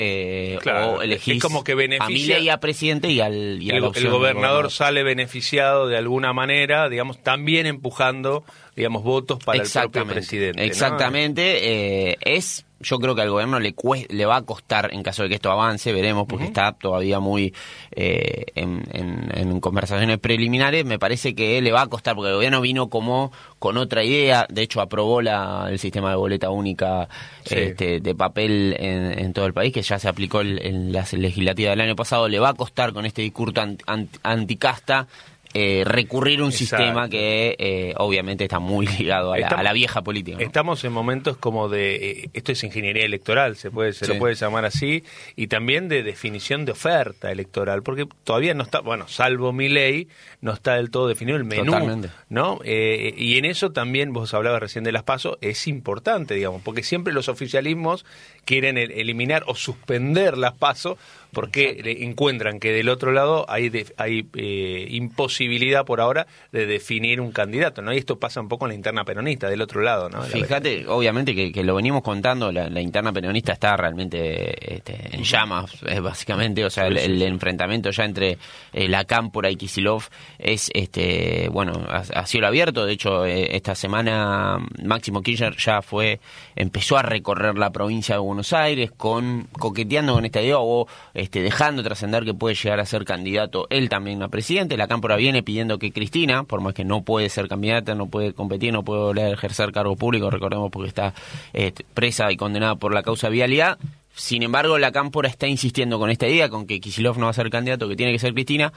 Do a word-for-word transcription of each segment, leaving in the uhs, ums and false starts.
eh, claro, o elegís es como que beneficia, a Milei a presidente y al y a el, la el gobernador, gobernador sale beneficiado de alguna manera, digamos, también empujando, digamos, votos para el propio presidente. Exactamente, ¿no? eh, es... Yo creo que al gobierno le cue- le va a costar, en caso de que esto avance, veremos, porque uh-huh. está todavía muy eh, en, en, en conversaciones preliminares. Me parece que le va a costar, porque el gobierno vino como con otra idea. De hecho, aprobó la, el sistema de boleta única sí. este, de papel en, en todo el país, que ya se aplicó el, en la legislativa del año pasado. Le va a costar con este discurso ant, ant, anticasta Eh, recurrir a un Exacto. sistema que eh, obviamente está muy ligado a la, estamos, a la vieja política, ¿no? Estamos en momentos como de, eh, esto es ingeniería electoral, se puede se sí. lo puede llamar así, y también de definición de oferta electoral, porque todavía no está, bueno, salvo Milei, no está del todo definido el menú, Totalmente. ¿no? Eh, y en eso también, vos hablabas recién de las PASO, es importante, digamos, porque siempre los oficialismos quieren el, eliminar o suspender las PASO, porque Exacto. encuentran que del otro lado hay de, hay eh, imposibilidad por ahora de definir un candidato, ¿no? Y esto pasa un poco en la interna peronista, del otro lado, ¿no? Fíjate, verdad. obviamente que, que lo venimos contando, la, la interna peronista está realmente este, en llamas, eh, básicamente, o sea, sí, el, sí, el sí. enfrentamiento ya entre eh, la Cámpora y Kicillof es, este bueno, a, a cielo abierto. De hecho, eh, esta semana Máximo Kirchner ya fue, empezó a recorrer la provincia de Buenos Aires, con coqueteando con esta idea, o Este, dejando trascender que puede llegar a ser candidato él también a presidente. La Cámpora viene pidiendo que Cristina, por más que no puede ser candidata, no puede competir, no puede volver a ejercer cargo público, recordemos porque está eh, presa y condenada por la causa vialidad. Sin embargo, la Cámpora está insistiendo con esta idea, con que Kicillof no va a ser candidato, que tiene que ser Cristina.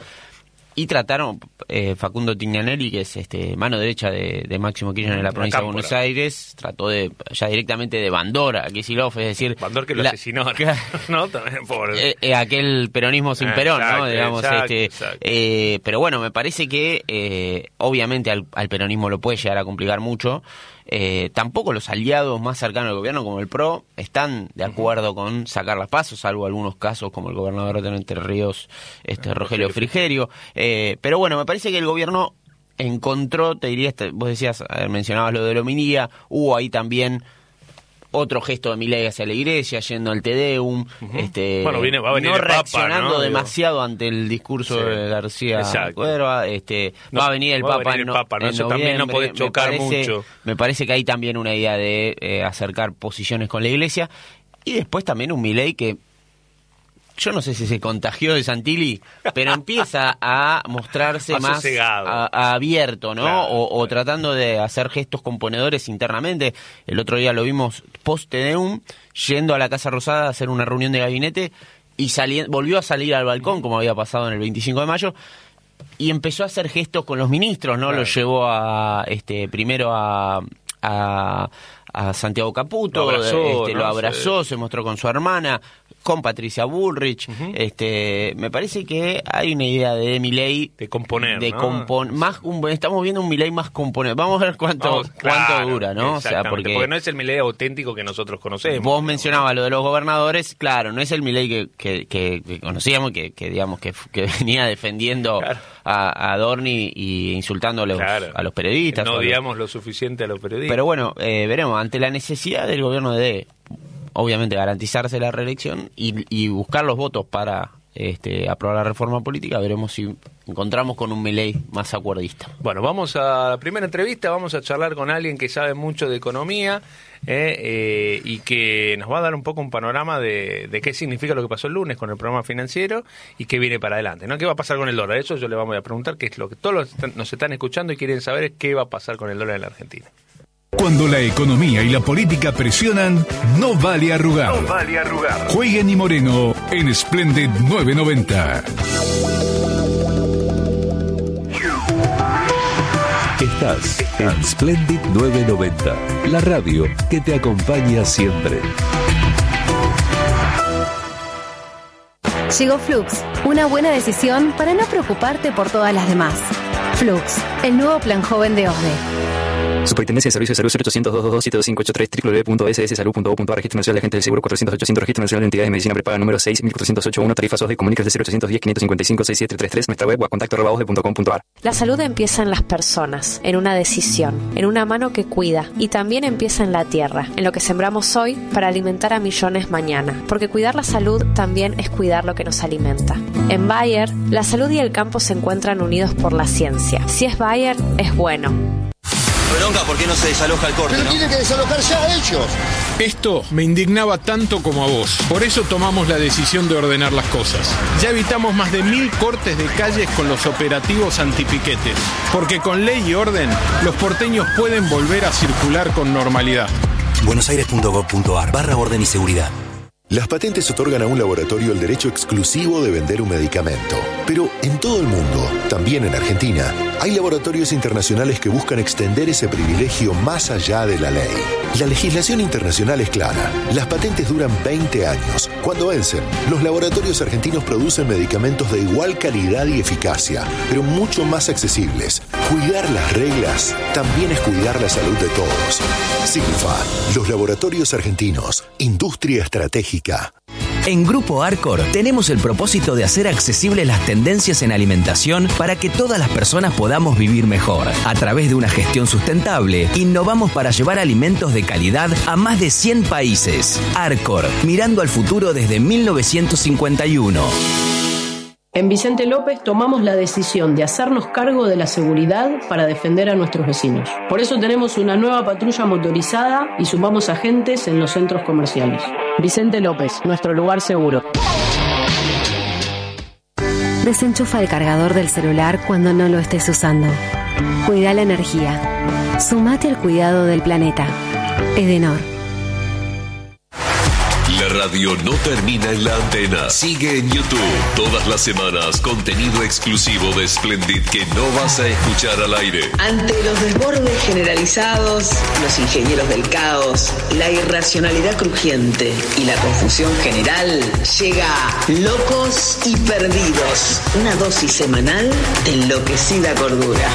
Y trataron, eh, Facundo Tignanelli, que es este mano derecha de, de Máximo Kirchner en la provincia de Buenos Aires, trató de ya directamente de Bandor a Kicillof, es decir... Bandor que lo la, asesinó, ¿no? También por... eh, eh, aquel peronismo sin eh, Perón, exacto, ¿no? Digamos, exacto, este, exacto. Eh, pero bueno, me parece que eh, obviamente al, al peronismo lo puede llegar a complicar mucho. Eh, tampoco los aliados más cercanos al gobierno, como el P R O, están de acuerdo uh-huh. con sacar las PASO, salvo algunos casos como el gobernador de Entre Ríos, este uh-huh. Rogelio Frigerio. Eh, pero bueno, me parece que el gobierno encontró, te diría, vos decías, mencionabas lo de la hominía, hubo ahí también otro gesto de Milei hacia la iglesia, yendo al Te Deum, uh-huh. este, bueno, viene, va a venir no el Papa, reaccionando ¿no? demasiado ante el discurso sí. de García Cuerva, este, no, va a venir el va Papa, a venir el en, Papa ¿no? en Eso noviembre. También no puede chocar me parece, mucho. Me parece que hay también una idea de eh, acercar posiciones con la iglesia, y después también un Milei que yo no sé si se contagió de Santilli, pero empieza a mostrarse más, más a, a abierto, ¿no? Claro, o, o claro. tratando de hacer gestos componedores internamente. El otro día lo vimos post Te Deum, yendo a la Casa Rosada a hacer una reunión de gabinete y sali- volvió a salir al balcón, como había pasado en el veinticinco de mayo, y empezó a hacer gestos con los ministros, ¿no? Claro. Lo llevó a, este, primero a... a a Santiago Caputo, lo abrazó, este, ¿no? lo abrazó sí. se mostró con su hermana, con Patricia Bullrich. Uh-huh. este me parece que hay una idea de Milei de componer, de ¿no? compon- más un, estamos viendo un Milei más componer. Vamos a ver cuánto Vamos, cuánto claro, dura, ¿no? O sea, porque, porque no es el Milei auténtico que nosotros conocemos. Vos mencionabas lo de los gobernadores, claro, no es el Milei que, que, que, que conocíamos, que, que digamos que, que venía defendiendo claro. a, a Dorni y insultando a los, claro. a los periodistas. No digamos lo suficiente a los periodistas. Pero bueno, eh, veremos, ante la necesidad del gobierno de, obviamente, garantizarse la reelección y, y buscar los votos para este, aprobar la reforma política, veremos si encontramos con un Milei más acuerdista. Bueno, vamos a la primera entrevista, vamos a charlar con alguien que sabe mucho de economía eh, eh, y que nos va a dar un poco un panorama de, de qué significa lo que pasó el lunes con el programa financiero y qué viene para adelante, ¿no? ¿Qué va a pasar con el dólar? Eso yo le vamos a preguntar, que es lo que todos los están, nos están escuchando y quieren saber es qué va a pasar con el dólar en la Argentina. Cuando la economía y la política presionan, no vale arrugar. No vale arrugar. Jueguen y Moreno en Splendid nueve noventa. Estás en Splendid nueve noventa, la radio que te acompaña siempre. Llegó Flux, una buena decisión para no preocuparte por todas las demás. Flux, el nuevo plan joven de O S D E. Superintendencia de Servicios de Salud cero ochocientos, doscientos veintidós, siete dos cinco ocho tres, doble u doble u doble u punto s s salud punto gov punto a r. Registro Nacional de Agentes del Seguro cuatrocientos ochocientos. Registro Nacional de Entidades de Medicina Prepaga número seis mil cuatrocientos ochenta y uno. Tarifas O S D. Comuníquese cero ochocientos diez, quinientos cincuenta y cinco, sesenta y siete treinta y tres. Nuestra web o a contacto arroba osde punto com punto a r. La salud empieza en las personas, en una decisión, en una mano que cuida, y también empieza en la tierra, en lo que sembramos hoy para alimentar a millones mañana, porque cuidar la salud también es cuidar lo que nos alimenta. En Bayer, la salud y el campo se encuentran unidos por la ciencia. Si es Bayer, es bueno. Bronca, ¿por qué no se desaloja el corte? Pero ¿no? tienen que desalojar ya ellos. Esto me indignaba tanto como a vos. Por eso tomamos la decisión de ordenar las cosas. Ya evitamos más de mil cortes de calles con los operativos antipiquetes. Porque con ley y orden, los porteños pueden volver a circular con normalidad. buenosaires punto gov punto a r barra orden y seguridad. Las patentes otorgan a un laboratorio el derecho exclusivo de vender un medicamento. Pero en todo el mundo, también en Argentina, hay laboratorios internacionales que buscan extender ese privilegio más allá de la ley. La legislación internacional es clara. Las patentes duran veinte años. Cuando vencen, los laboratorios argentinos producen medicamentos de igual calidad y eficacia, pero mucho más accesibles. Cuidar las reglas también es cuidar la salud de todos. Sigfa, los laboratorios argentinos, industria estratégica. En Grupo Arcor tenemos el propósito de hacer accesibles las tendencias en alimentación para que todas las personas podamos vivir mejor. A través de una gestión sustentable, innovamos para llevar alimentos de calidad a más de cien países. Arcor, mirando al futuro desde mil novecientos cincuenta y uno. En Vicente López tomamos la decisión de hacernos cargo de la seguridad para defender a nuestros vecinos. Por eso tenemos una nueva patrulla motorizada y sumamos agentes en los centros comerciales. Vicente López, nuestro lugar seguro. Desenchufa el cargador del celular cuando no lo estés usando. Cuida la energía. Sumate al cuidado del planeta. Edenor. La radio no termina en la antena. Sigue en YouTube. Todas las semanas, contenido exclusivo de Splendid que no vas a escuchar al aire. Ante los desbordes generalizados, los ingenieros del caos, la irracionalidad crujiente y la confusión general, llega Locos y Perdidos. Una dosis semanal de enloquecida cordura.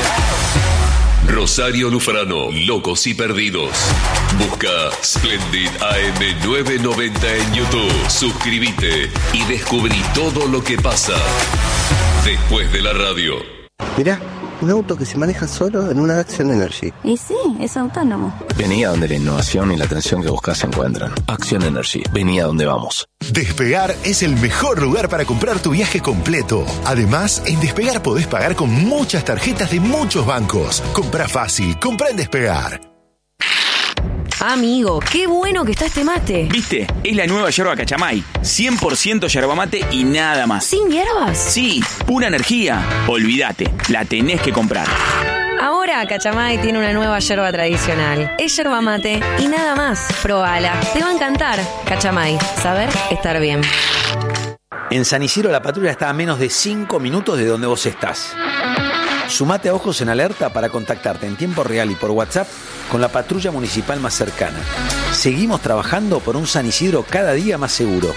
Rosario Lufrano, Locos y Perdidos. Busca Splendid A M novecientos noventa en YouTube. Suscríbete y descubrí todo lo que pasa después de la radio. Mirá, un auto que se maneja solo en una Action Energy. Y sí, es autónomo. Vení a donde la innovación y la atención que buscas se encuentran. Action Energy, vení a donde vamos. Despegar es el mejor lugar para comprar tu viaje completo. Además, en Despegar podés pagar con muchas tarjetas de muchos bancos. Comprá fácil, comprá en Despegar. Amigo, qué bueno que está este mate. ¿Viste? Es la nueva yerba Cachamay. cien por ciento yerba mate y nada más. ¿Sin hierbas? Sí, pura energía. Olvídate, la tenés que comprar. Ahora Cachamay tiene una nueva yerba tradicional. Es yerba mate y nada más. Probala, te va a encantar. Cachamay, saber estar bien. En San Isidro la patrulla está a menos de cinco minutos de donde vos estás. Sumate a Ojos en Alerta para contactarte en tiempo real y por WhatsApp con la patrulla municipal más cercana. Seguimos trabajando por un San Isidro cada día más seguro.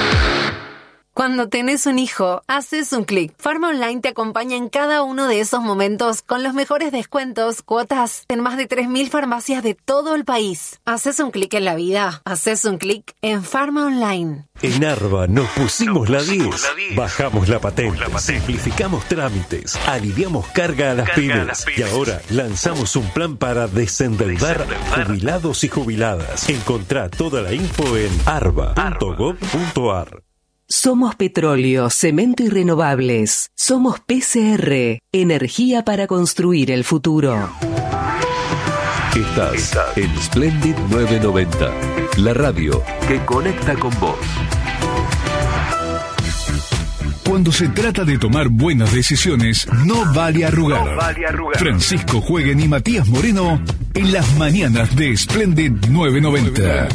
Cuando tenés un hijo, haces un clic. Farma Online te acompaña en cada uno de esos momentos con los mejores descuentos, cuotas en más de tres mil farmacias de todo el país. Haces un clic en la vida. Haces un clic en Farma Online. En Arba nos pusimos la diez. Bajamos la patente, simplificamos trámites, aliviamos carga a las pymes. Y ahora lanzamos un plan para desendeudar jubilados y jubiladas. Encontrá toda la info en arba punto gov punto a r. Somos Petróleo, Cemento y Renovables. Somos P C R, energía para construir el futuro. Estás en Splendid novecientos noventa, la radio que conecta con vos. Cuando se trata de tomar buenas decisiones, no vale arrugar. No vale arrugar. Francisco Jueguen y Matías Moreno en las mañanas de Splendid novecientos noventa.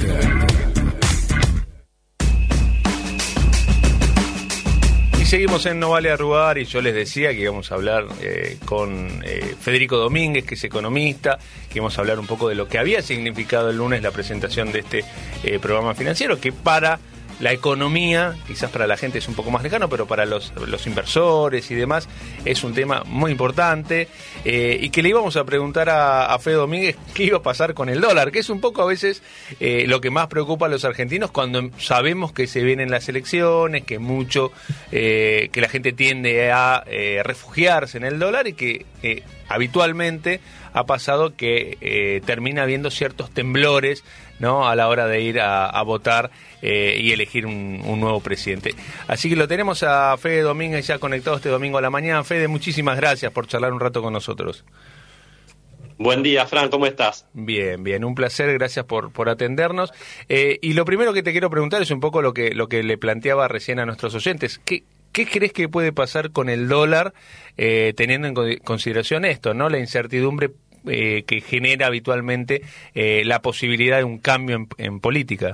Seguimos en No Vale Arrugar y yo les decía que íbamos a hablar eh, con eh, Federico Domínguez, que es economista, que íbamos a hablar un poco de lo que había significado el lunes la presentación de este eh, programa financiero, que para la economía, quizás para la gente es un poco más lejano, pero para los, los inversores y demás es un tema muy importante, eh, y que le íbamos a preguntar a, a Fede Domínguez qué iba a pasar con el dólar, que es un poco a veces eh, lo que más preocupa a los argentinos cuando sabemos que se vienen las elecciones, que mucho, eh, que la gente tiende a eh, refugiarse en el dólar y que eh, habitualmente ha pasado que eh, termina habiendo ciertos temblores, ¿no?, a la hora de ir a, a votar eh, y elegir un, un nuevo presidente. Así que lo tenemos a Fede Domínguez ya conectado este domingo a la mañana. Fede, muchísimas gracias por charlar un rato con nosotros. Buen día, Fran, ¿cómo estás? Bien, bien, un placer, gracias por, por atendernos. Eh, y lo primero que te quiero preguntar es un poco lo que, lo que le planteaba recién a nuestros oyentes. ¿Qué, qué crees que puede pasar con el dólar, eh, teniendo en consideración esto, ¿no?, la incertidumbre eh, que genera habitualmente eh, la posibilidad de un cambio en, en política?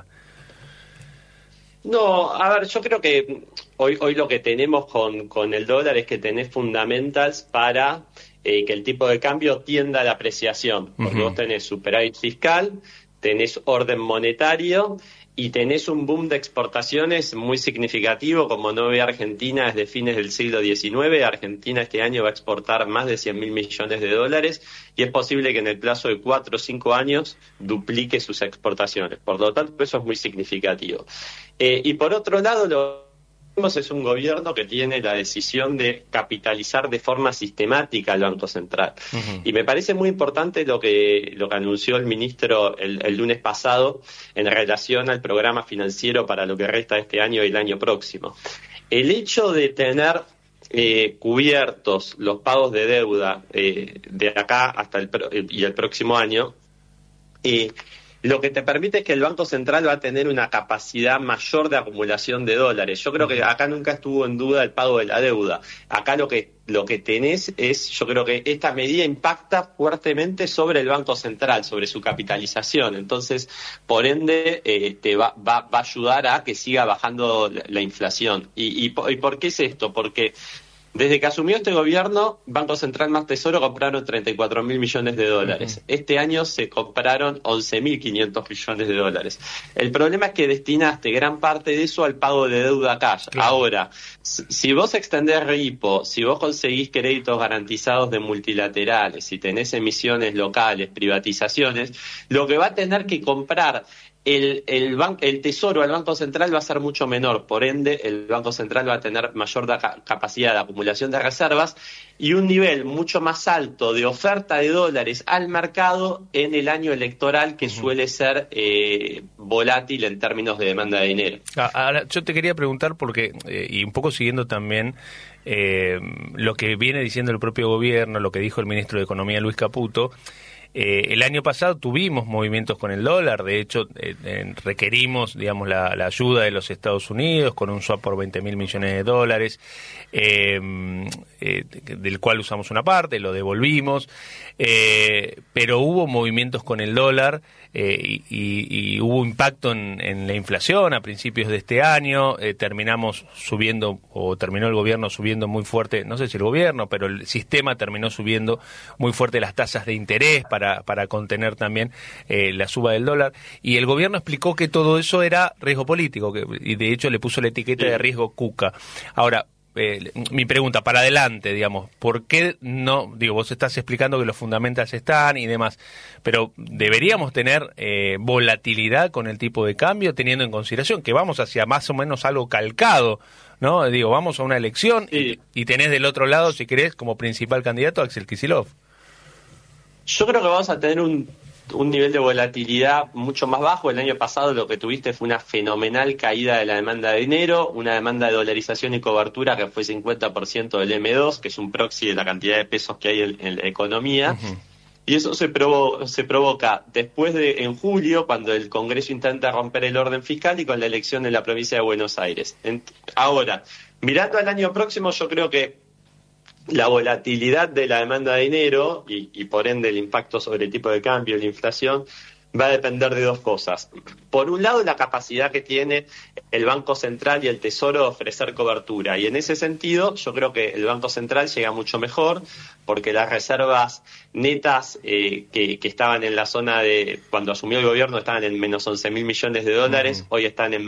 No, a ver, yo creo que hoy hoy lo que tenemos con, con el dólar es que tenés fundamentals para eh, que el tipo de cambio tienda a la apreciación. Porque uh-huh. vos tenés superávit fiscal, tenés orden monetario y tenés un boom de exportaciones muy significativo, como no ve Argentina desde fines del siglo diecinueve. Argentina este año va a exportar más de cien mil millones de dólares y es posible que en el plazo de cuatro o cinco años duplique sus exportaciones. Por lo tanto, eso es muy significativo. Eh, y por otro lado, lo es un gobierno que tiene la decisión de capitalizar de forma sistemática al Banco Central. Uh-huh. Y me parece muy importante lo que lo que anunció el ministro el, el lunes pasado en relación al programa financiero para lo que resta de este año y el año próximo. El hecho de tener eh, cubiertos los pagos de deuda eh, de acá hasta el y el próximo año, eh, lo que te permite es que el Banco Central va a tener una capacidad mayor de acumulación de dólares. Yo creo que acá nunca estuvo en duda el pago de la deuda. Acá lo que lo que tenés es, yo creo que esta medida impacta fuertemente sobre el Banco Central, sobre su capitalización. Entonces, por ende, eh, te va, va, va a ayudar a que siga bajando la, la inflación. ¿Y, y, ¿Y por qué es esto? Porque desde que asumió este gobierno, Banco Central más Tesoro compraron treinta y cuatro mil millones de dólares. Uh-huh. Este año se compraron once mil quinientos millones de dólares. El problema es que destinaste gran parte de eso al pago de deuda cash. Claro. Ahora, si vos extendés repo, si vos conseguís créditos garantizados de multilaterales, si tenés emisiones locales, privatizaciones, lo que va a tener que comprar El, el, ban- el tesoro al Banco Central va a ser mucho menor, por ende el Banco Central va a tener mayor da- capacidad de acumulación de reservas y un nivel mucho más alto de oferta de dólares al mercado en el año electoral, que uh-huh. suele ser eh, volátil en términos de demanda de dinero. Ahora, yo te quería preguntar porque, eh, y un poco siguiendo también eh, lo que viene diciendo el propio gobierno, lo que dijo el ministro de Economía Luis Caputo. Eh, el año pasado tuvimos movimientos con el dólar, de hecho eh, eh, requerimos, digamos, la, la ayuda de los Estados Unidos con un swap por veinte mil millones de dólares, eh, eh, del cual usamos una parte, lo devolvimos, eh, pero hubo movimientos con el dólar eh, y, y, y hubo impacto en, en la inflación a principios de este año, eh, terminamos subiendo, o terminó el gobierno subiendo muy fuerte, no sé si el gobierno, pero el sistema terminó subiendo muy fuerte las tasas de interés para Para, para contener también eh, la suba del dólar, y el gobierno explicó que todo eso era riesgo político, que, y de hecho le puso la etiqueta de riesgo cuca. Ahora, eh, mi pregunta, para adelante, digamos, ¿por qué no? Digo, vos estás explicando que los fundamentals están y demás, pero ¿deberíamos tener eh, volatilidad con el tipo de cambio, teniendo en consideración que vamos hacia más o menos algo calcado, ¿no? Digo, vamos a una elección sí. y, y tenés del otro lado, si querés, como principal candidato a Axel Kicillof? Yo creo que vamos a tener un, un nivel de volatilidad mucho más bajo. El año pasado lo que tuviste fue una fenomenal caída de la demanda de dinero, una demanda de dolarización y cobertura que fue cincuenta por ciento del eme dos, que es un proxy de la cantidad de pesos que hay en, en la economía. Uh-huh. Y eso se, provo- se provoca después de, en julio, cuando el Congreso intenta romper el orden fiscal y con la elección en la provincia de Buenos Aires. En, ahora, mirando al año próximo, yo creo que la volatilidad de la demanda de dinero y, y por ende el impacto sobre el tipo de cambio y la inflación va a depender de dos cosas. Por un lado, la capacidad que tiene el Banco Central y el Tesoro de ofrecer cobertura. Y en ese sentido, yo creo que el Banco Central llega mucho mejor porque las reservas netas eh, que, que estaban en la zona de, cuando asumió el gobierno, estaban en menos once mil millones de dólares, uh-huh. hoy están en más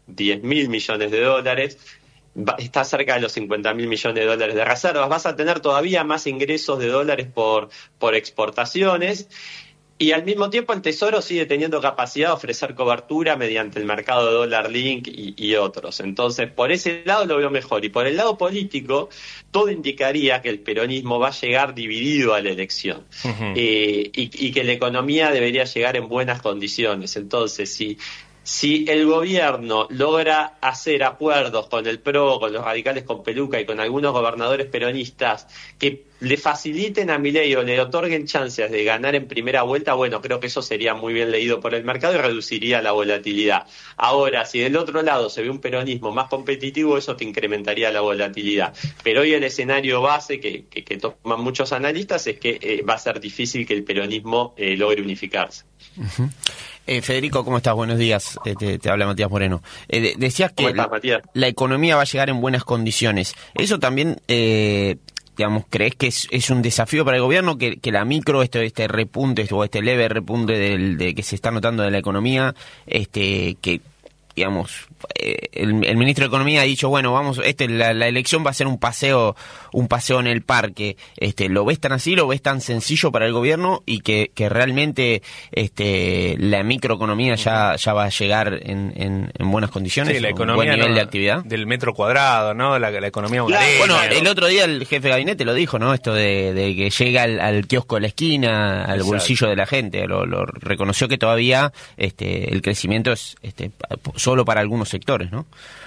diez mil millones de dólares, va, está cerca de los cincuenta mil millones de dólares de reservas, vas a tener todavía más ingresos de dólares por, por exportaciones. Y al mismo tiempo el Tesoro sigue teniendo capacidad de ofrecer cobertura mediante el mercado de dólar link y, y otros. Entonces, por ese lado lo veo mejor. Y por el lado político, todo indicaría que el peronismo va a llegar dividido a la elección. Uh-huh. eh, y, y que la economía debería llegar en buenas condiciones. Entonces, si... Si el gobierno logra hacer acuerdos con el P R O, con los radicales con peluca y con algunos gobernadores peronistas que le faciliten a Milei o le otorguen chances de ganar en primera vuelta, bueno, creo que eso sería muy bien leído por el mercado y reduciría la volatilidad. Ahora, si del otro lado se ve un peronismo más competitivo, eso te incrementaría la volatilidad. Pero hoy el escenario base que, que, que toman muchos analistas es que eh, va a ser difícil que el peronismo eh, logre unificarse. Uh-huh. Eh, Federico, ¿cómo estás? Buenos días, eh, te, te habla Matías Moreno. Eh, de, decías que estás, la, la economía va a llegar en buenas condiciones. ¿Eso también, eh, digamos, crees que es, es un desafío para el gobierno, que, que la micro, este, este repunte o este leve repunte del, de que se está notando de la economía, este, que, digamos, eh, el, el ministro de Economía ha dicho, bueno, vamos, este, la, la elección va a ser un paseo, un paseo en el parque. Este, ¿lo ves tan así, lo ves tan sencillo para el gobierno y que, que realmente este, la microeconomía ya, ya va a llegar en, en, en buenas condiciones? Sí, la economía, buen nivel no, de actividad. Del metro cuadrado, ¿no? La, la economía hogareña. Bueno, el otro día el jefe de gabinete lo dijo, ¿no? Esto de, de que llega al, al kiosco de la esquina, al Exacto. bolsillo de la gente. Lo, lo reconoció que todavía este, el crecimiento es este, solo para algunos sectores, ¿no?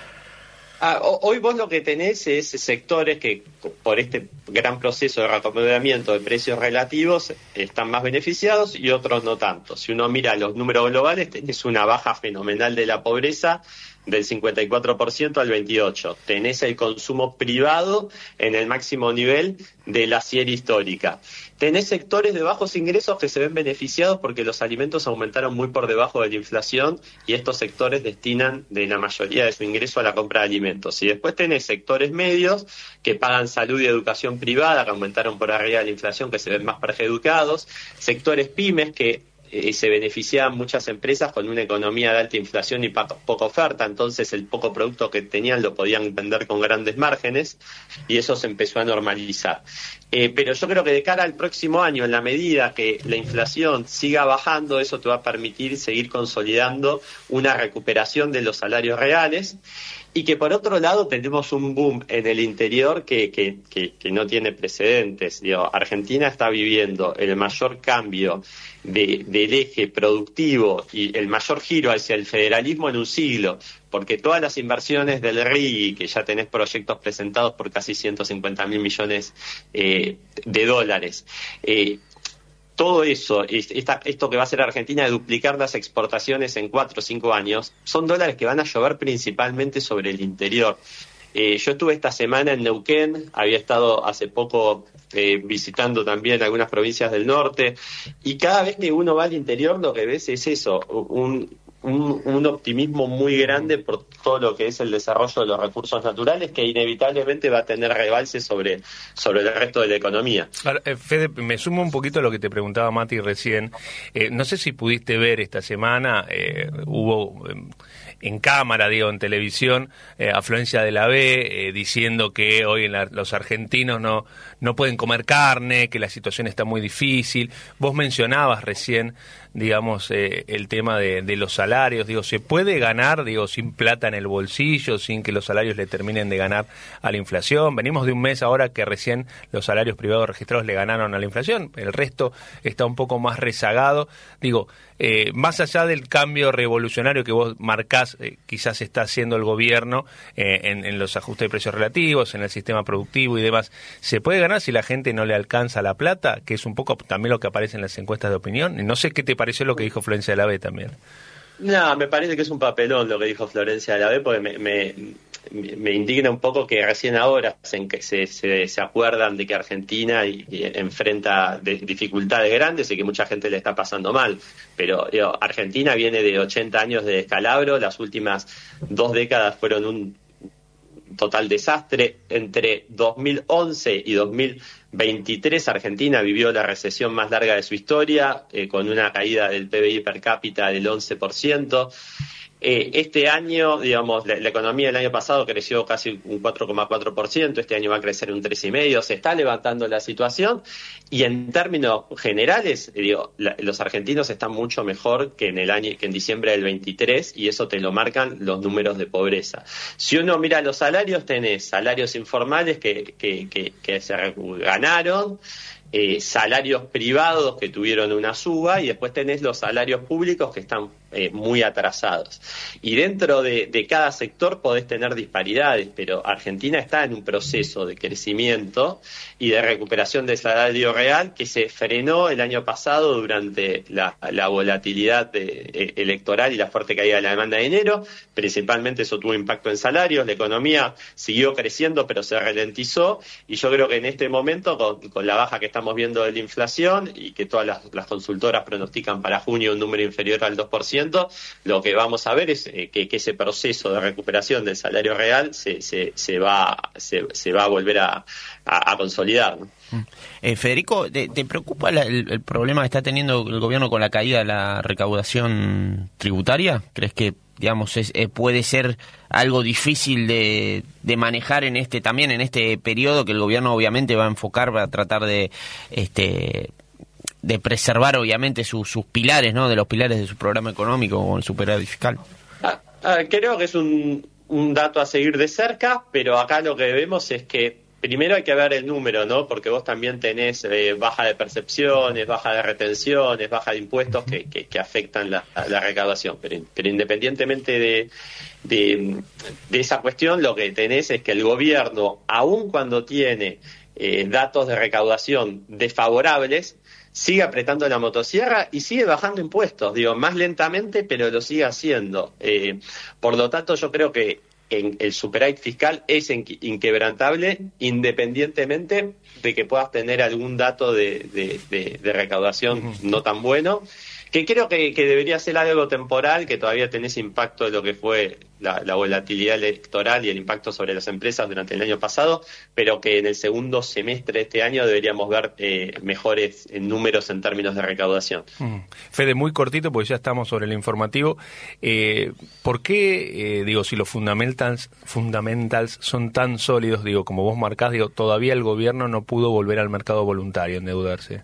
Ah, hoy vos lo que tenés es sectores que por este gran proceso de reacomodamiento de precios relativos están más beneficiados y otros no tanto. Si uno mira los números globales, tenés una baja fenomenal de la pobreza del cincuenta y cuatro por ciento al veintiocho por ciento. Tenés el consumo privado en el máximo nivel de la serie histórica. Tenés sectores de bajos ingresos que se ven beneficiados porque los alimentos aumentaron muy por debajo de la inflación y estos sectores destinan de la mayoría de su ingreso a la compra de alimentos. Y después tenés sectores medios que pagan salud y educación privada, que aumentaron por arriba de la inflación, que se ven más perjudicados. Sectores pymes que Eh, se beneficiaban muchas empresas con una economía de alta inflación y pa- poca oferta, entonces el poco producto que tenían lo podían vender con grandes márgenes y eso se empezó a normalizar. Eh, pero yo creo que de cara al próximo año, en la medida que la inflación siga bajando, eso te va a permitir seguir consolidando una recuperación de los salarios reales. Y que por otro lado tenemos un boom en el interior que, que, que, que no tiene precedentes. Digo, Argentina está viviendo el mayor cambio de, del eje productivo y el mayor giro hacia el federalismo en un siglo, porque todas las inversiones del R I, que ya tenés proyectos presentados por casi ciento cincuenta mil millones eh, de dólares, eh, todo eso, esta, esto que va a hacer Argentina de duplicar las exportaciones en cuatro o cinco años, son dólares que van a llover principalmente sobre el interior. Eh, yo estuve esta semana en Neuquén, había estado hace poco eh, visitando también algunas provincias del norte, y cada vez que uno va al interior lo que ves es eso, un... Un, un optimismo muy grande por todo lo que es el desarrollo de los recursos naturales que inevitablemente va a tener rebalse sobre, sobre el resto de la economía. Ahora, eh, Fede, me sumo un poquito a lo que te preguntaba Mati recién. Eh, no sé si pudiste ver esta semana, eh, hubo... Eh, en cámara, digo, en televisión, eh, afluencia de la B, eh, diciendo que hoy en la, los argentinos no, no pueden comer carne, que la situación está muy difícil. Vos mencionabas recién, digamos, eh, el tema de, de los salarios. Digo, ¿se puede ganar, digo, sin plata en el bolsillo, sin que los salarios le terminen de ganar a la inflación? Venimos de un mes ahora que recién los salarios privados registrados le ganaron a la inflación, el resto está un poco más rezagado. Digo, eh, más allá del cambio revolucionario que vos marcás, eh, quizás está haciendo el gobierno eh, en, en los ajustes de precios relativos, en el sistema productivo y demás, ¿se puede ganar si la gente no le alcanza la plata? Que es un poco también lo que aparece en las encuestas de opinión. No sé qué te pareció lo que dijo Florencia de la B también. No, me parece que es un papelón lo que dijo Florencia de la B, porque me, me, me indigna un poco que recién ahora se, se, se, se acuerdan de que Argentina y, y enfrenta de, dificultades grandes y que mucha gente le está pasando mal. Pero digo, Argentina viene de ochenta años de descalabro, las últimas dos décadas fueron un total desastre. Entre dos mil once y dos mil veintitrés Argentina vivió la recesión más larga de su historia, eh, con una caída del P B I per cápita del once por ciento. Eh, este año, digamos, la, la economía del año pasado creció casi un cuatro coma cuatro por ciento, este año va a crecer un tres coma cinco por ciento, se está levantando la situación y en términos generales, digo, la, los argentinos están mucho mejor que en el año, que en diciembre del veintitrés, y eso te lo marcan los números de pobreza. Si uno mira los salarios, tenés salarios informales que, que, que, que se ganaron, Eh, salarios privados que tuvieron una suba y después tenés los salarios públicos que están eh, muy atrasados. Y dentro de, de cada sector podés tener disparidades, pero Argentina está en un proceso de crecimiento y de recuperación del salario real que se frenó el año pasado durante la, la volatilidad de, eh, electoral y la fuerte caída de la demanda de dinero. Principalmente eso tuvo impacto en salarios, la economía siguió creciendo pero se ralentizó y yo creo que en este momento con, con la baja que estamos viendo de la inflación y que todas las, las consultoras pronostican para junio un número inferior al dos por ciento, lo que vamos a ver es eh, que, que ese proceso de recuperación del salario real se, se, se, va, se, se va a volver a, a, a consolidar, ¿no? Eh, Federico, ¿te, te preocupa la, el, el problema que está teniendo el gobierno con la caída de la recaudación tributaria? ¿Crees que digamos es, eh, puede ser algo difícil de, de manejar en este también en este periodo que el gobierno obviamente va a enfocar para tratar de este de preservar obviamente su, sus pilares, ¿no? De los pilares de su programa económico o el superávit fiscal? Ah, ah, creo que es un, un dato a seguir de cerca, pero acá lo que vemos es que primero hay que ver el número, ¿no? Porque vos también tenés eh, baja de percepciones, baja de retenciones, baja de impuestos que, que, que afectan la, la recaudación. Pero, pero independientemente de, de, de esa cuestión, lo que tenés es que el gobierno, aun cuando tiene eh, datos de recaudación desfavorables, sigue apretando la motosierra y sigue bajando impuestos. Digo, más lentamente, pero lo sigue haciendo. Eh, por lo tanto, yo creo que en el superávit fiscal es inquebrantable independientemente de que puedas tener algún dato de, de, de, de recaudación uh-huh. no tan bueno, que creo que, que debería ser algo temporal, que todavía tenés impacto de lo que fue la, la volatilidad electoral y el impacto sobre las empresas durante el año pasado, pero que en el segundo semestre de este año deberíamos ver eh, mejores en números en términos de recaudación. Mm. Fede, muy cortito, porque ya estamos sobre el informativo. Eh, ¿Por qué, eh, digo, si los fundamentals, fundamentals son tan sólidos, digo, como vos marcás, digo, todavía el gobierno no pudo volver al mercado voluntario, endeudarse?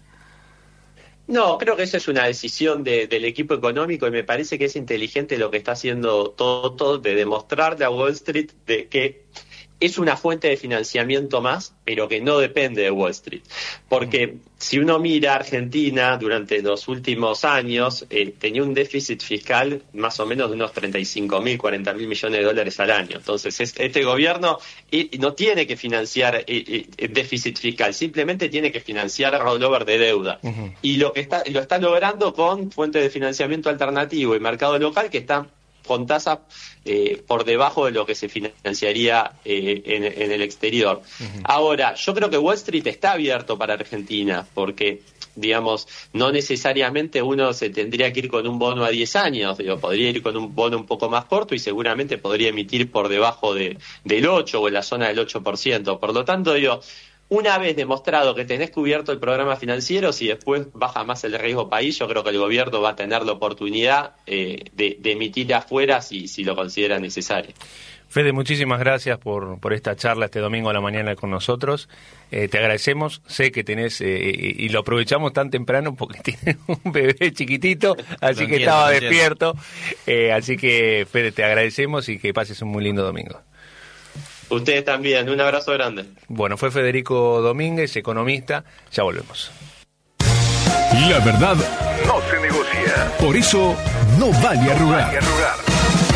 No, creo que esa es una decisión de, del equipo económico y me parece que es inteligente lo que está haciendo todo, todo de demostrarle a Wall Street de que es una fuente de financiamiento más, pero que no depende de Wall Street. Porque si uno mira a Argentina durante los últimos años, eh, tenía un déficit fiscal más o menos de unos treinta y cinco mil, cuarenta mil millones de dólares al año. Entonces, es, este gobierno eh, no tiene que financiar eh, eh, déficit fiscal, simplemente tiene que financiar rollover de deuda. Uh-huh. Y lo que está, lo está logrando con fuentes de financiamiento alternativo y mercado local que están con tasas eh, por debajo de lo que se financiaría eh, en, en el exterior. Uh-huh. Ahora, yo creo que Wall Street está abierto para Argentina, porque, digamos, no necesariamente uno se tendría que ir con un bono a diez años, digo, podría ir con un bono un poco más corto y seguramente podría emitir por debajo de, del ocho o en la zona del ocho por ciento. Por lo tanto, digo, una vez demostrado que tenés cubierto el programa financiero, si después baja más el riesgo país, yo creo que el gobierno va a tener la oportunidad eh, de, de emitir afuera si, si lo considera necesario. Fede, muchísimas gracias por, por esta charla este domingo a la mañana con nosotros. Eh, te agradecemos. Sé que tenés, eh, y lo aprovechamos tan temprano porque tienes un bebé chiquitito, así que estaba despierto. Eh, así que, Fede, te agradecemos y que pases un muy lindo domingo. Ustedes también, un abrazo grande. Bueno, fue Federico Domínguez, economista. Ya volvemos. La verdad no se negocia. Por eso no vale arrugar. No vale arrugar.